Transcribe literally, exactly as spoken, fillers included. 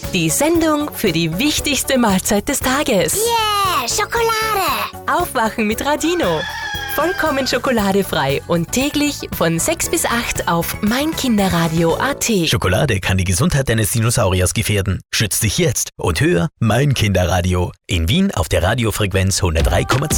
Die Sendung für die wichtigste Mahlzeit des Tages. Yeah, Schokolade! Aufwachen mit Radino. Vollkommen schokoladefrei und täglich von sechs bis acht auf meinkinderradio punkt a t. Schokolade kann die Gesundheit deines Dinosauriers gefährden. Schütz dich jetzt und hör Mein Kinderradio. In Wien auf der Radiofrequenz hundertdrei Komma zwei.